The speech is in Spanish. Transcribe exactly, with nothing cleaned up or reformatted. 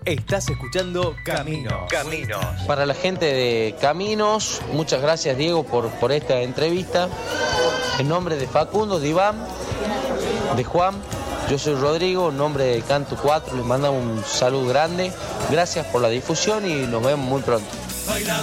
Estás escuchando Caminos. Caminos. Para la gente de Caminos, muchas gracias Diego por, por esta entrevista. En nombre de Facundo, de Iván, de Juan, yo soy Rodrigo, en nombre de Canto cuatro, les mandamos un saludo grande. Gracias por la difusión y nos vemos muy pronto.